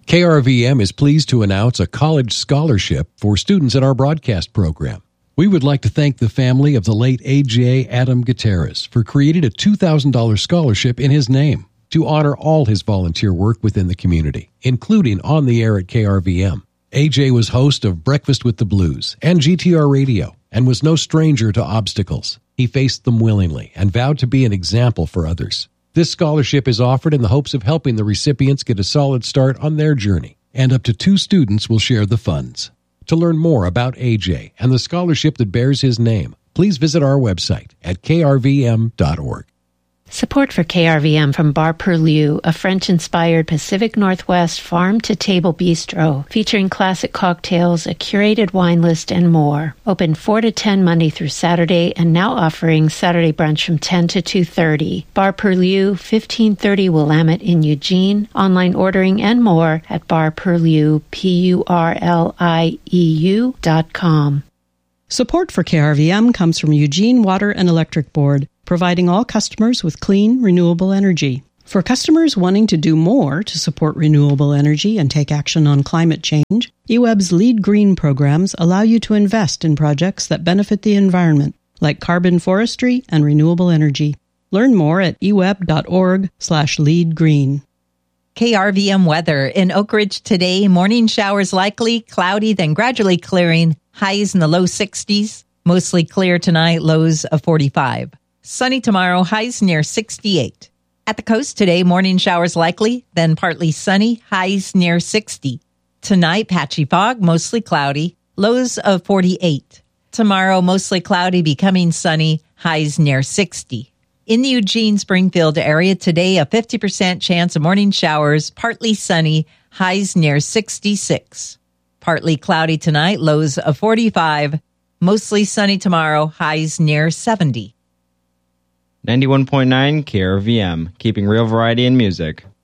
KRVM is pleased to announce a college scholarship for students in our broadcast program. We would like to thank the family of the late A.J. Adam Gutierrez for creating a $2,000 scholarship in his name to honor all his volunteer work within the community, including on the air at KRVM. A.J. was host of Breakfast with the Blues and GTR Radio and was no stranger to obstacles. He faced them willingly and vowed to be an example for others. This scholarship is offered in the hopes of helping the recipients get a solid start on their journey, and up to 2 students will share the funds. To learn more about AJ and the scholarship that bears his name, please visit our website at krvm.org. Support for KRVM from Bar Purlieu, a French-inspired Pacific Northwest farm-to-table bistro featuring classic cocktails, a curated wine list, and more. Open 4 to 10 Monday through Saturday, and now offering Saturday brunch from 10 to 2:30. Bar Purlieu, 1530 Willamette in Eugene. Online ordering and more at barpurlieu, PURLIEU.com. Support for KRVM comes from Eugene Water and Electric Board, providing all customers with clean, renewable energy. For customers wanting to do more to support renewable energy and take action on climate change, EWEB's LEED Green programs allow you to invest in projects that benefit the environment, like carbon forestry and renewable energy. Learn more at eweb.org/leadgreen. KRVM weather in Oak Ridge today. Morning showers likely, cloudy, then gradually clearing. Highs in the low 60s. Mostly clear tonight, lows of 45. Sunny tomorrow, highs near 68. At the coast today, morning showers likely, then partly sunny, highs near 60. Tonight, patchy fog, mostly cloudy, lows of 48. Tomorrow, mostly cloudy, becoming sunny, highs near 60. In the Eugene-Springfield area today, a 50% chance of morning showers, partly sunny, highs near 66. Partly cloudy tonight, lows of 45. Mostly sunny tomorrow, highs near 70. 91.9 KRVM, keeping real variety in music.